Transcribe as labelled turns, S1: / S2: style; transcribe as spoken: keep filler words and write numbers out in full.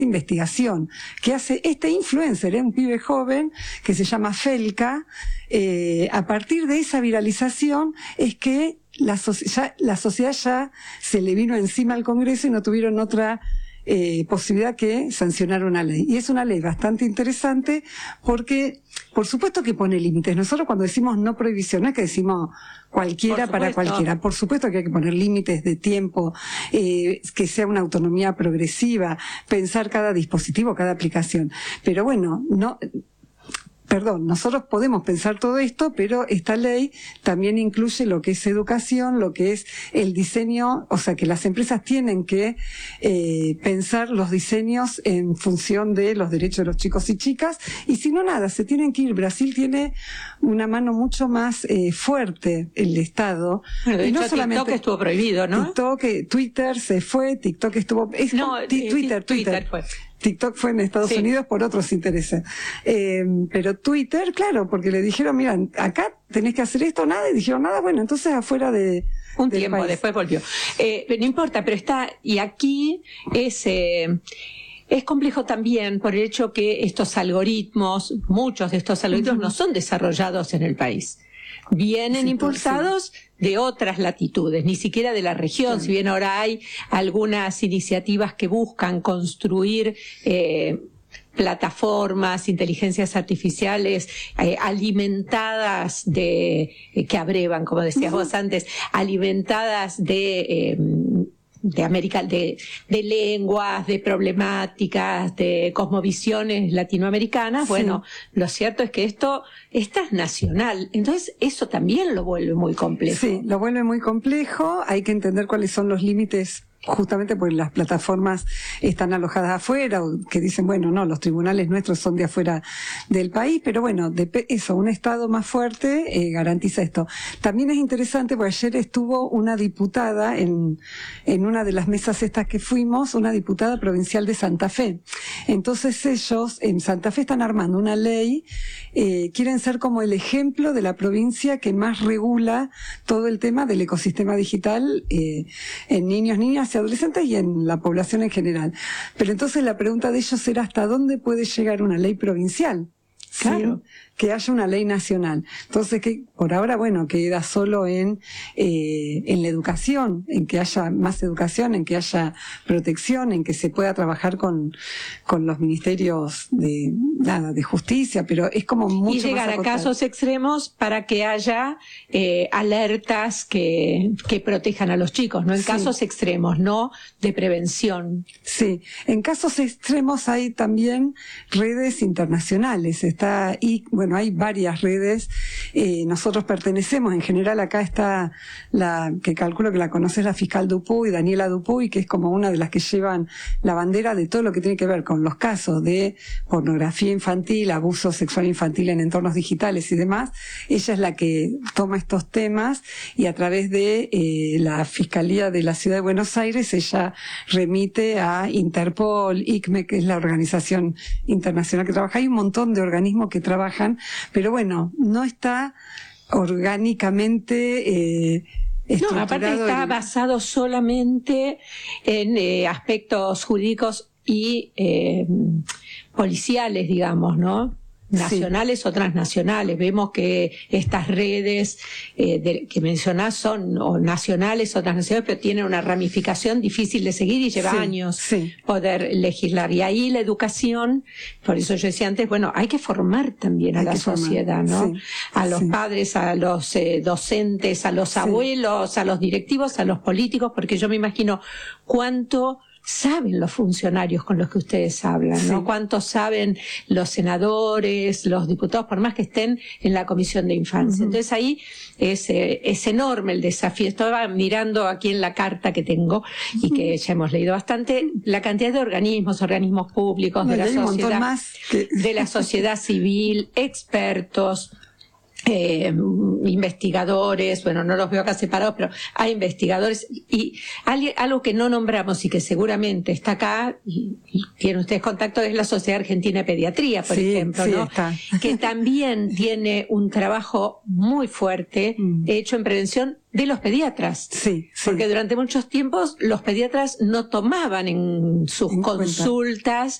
S1: investigación que hace este influencer, ¿eh? Un pibe joven que se llama Felka. Eh, a partir de esa viralización es que la, so- ya, la sociedad ya se le vino encima al Congreso y no tuvieron otra eh, posibilidad que sancionar una ley. Y es una ley bastante interesante porque, por supuesto que pone límites. Nosotros cuando decimos no prohibición, no es que decimos cualquiera para cualquiera. Por supuesto que hay que poner límites de tiempo, eh, que sea una autonomía progresiva, pensar cada dispositivo, cada aplicación. Pero bueno, no... Perdón, nosotros podemos pensar todo esto, pero esta ley también incluye lo que es educación, lo que es el diseño, o sea que las empresas tienen que eh, pensar los diseños en función de los derechos de los chicos y chicas, y si no nada, se tienen que ir. Brasil tiene una mano mucho más eh, fuerte, el Estado.
S2: Bueno, de
S1: y
S2: hecho,
S1: no solamente
S2: TikTok estuvo prohibido, ¿no?
S1: TikTok, eh, Twitter se fue, TikTok estuvo... Es,
S2: No,
S1: t-
S2: eh,
S1: Twitter, Twitter,
S2: Twitter fue.
S1: TikTok fue en Estados
S2: Sí.
S1: Unidos por otros intereses. Eh, pero Twitter, claro, porque le dijeron, mira, acá tenés que hacer esto, nada, y dijeron nada, bueno, entonces afuera de...
S2: Un
S1: del
S2: tiempo,
S1: país.
S2: después volvió. Eh, pero no importa, pero está, y aquí es... Eh, Es complejo también por el hecho que estos algoritmos, muchos de estos algoritmos
S1: Uh-huh.
S2: no son desarrollados en el país. Vienen
S1: Sí,
S2: impulsados de otras latitudes, ni siquiera de la región,
S1: Claro.
S2: si bien ahora hay algunas iniciativas que buscan construir eh, plataformas, inteligencias artificiales eh, alimentadas de, eh, que abrevan, como decías
S1: Uh-huh.
S2: vos antes, alimentadas de... Eh, de América, de, de lenguas, de problemáticas, de cosmovisiones latinoamericanas.
S1: Sí.
S2: Bueno, lo cierto es que esto, esto es nacional, entonces eso también lo vuelve muy complejo.
S1: Sí, lo vuelve muy complejo, hay que entender cuáles son los límites, justamente porque las plataformas están alojadas afuera, o que dicen, bueno, no, los tribunales nuestros son de afuera del país, pero bueno, de eso, un Estado más fuerte eh, garantiza esto. También es interesante, porque ayer estuvo una diputada en, en una de las mesas estas que fuimos, una diputada provincial de Santa Fe. Entonces ellos en Santa Fe están armando una ley, eh, quieren ser como el ejemplo de la provincia que más regula todo el tema del ecosistema digital eh, en niños, niñas y adolescentes y en la población en general. Pero entonces la pregunta de ellos era hasta dónde puede llegar una ley provincial.
S2: Claro.
S1: Sin que haya una ley nacional. Entonces, que por ahora, bueno, queda solo en, eh, en la educación, en que haya más educación, en que haya protección, en que se pueda trabajar con, con los ministerios de, nada, de justicia, pero es como mucho
S2: Y llegar
S1: más
S2: a
S1: acotado.
S2: casos extremos para que haya eh, alertas que, que protejan a los chicos, no en
S1: Sí.
S2: casos extremos, no de prevención.
S1: Sí, en casos extremos hay también redes internacionales. Está, y bueno, hay varias redes. Eh, nosotros pertenecemos, en general acá está la que calculo que la conoces, la fiscal Dupuy, Daniela Dupuy, que es como una de las que llevan la bandera de todo lo que tiene que ver con los casos de pornografía infantil, abuso sexual infantil en entornos digitales y demás. Ella es la que toma estos temas y a través de eh, la Fiscalía de la Ciudad de Buenos Aires ella remite a Interpol, I C M E, que es la organización internacional que trabaja. Hay un montón de organismos que trabajan, pero bueno, no está orgánicamente eh,
S2: No, aparte está
S1: en...
S2: basado solamente en eh, aspectos jurídicos y eh, policiales, digamos, ¿no? Nacionales sí. o transnacionales. Vemos que estas redes eh, de, que mencionás son o nacionales o transnacionales, pero tienen una ramificación difícil de seguir y lleva
S1: sí,
S2: años
S1: sí.
S2: poder legislar. Y ahí la educación, por eso yo decía antes, bueno, hay que formar también
S1: hay
S2: a la sociedad,
S1: formar.
S2: ¿no?
S1: Sí,
S2: a los
S1: sí.
S2: padres, a los eh, docentes, a los
S1: sí.
S2: abuelos, a los directivos, a los políticos, porque yo me imagino cuánto saben los funcionarios con los que ustedes hablan, ¿no? Sí. Cuánto saben los senadores, los diputados, por más que estén en la Comisión de Infancia. Uh-huh. Entonces ahí es, eh, es enorme el desafío. Estaba mirando aquí en la carta que tengo uh-huh. y que ya hemos leído bastante, la cantidad de organismos, organismos públicos, no, de la sociedad,
S1: más que...
S2: de la sociedad civil, expertos, Eh, investigadores, bueno, no los veo acá separados, pero hay investigadores y alguien, algo que no nombramos y que seguramente está acá y, y tienen ustedes contacto es la Sociedad Argentina de Pediatría, por
S1: sí,
S2: ejemplo,
S1: sí,
S2: ¿no?
S1: Está.
S2: Que también tiene un trabajo muy fuerte mm. hecho en prevención de los pediatras.
S1: Sí, sí.
S2: Porque durante muchos tiempos los pediatras no tomaban en sus en consultas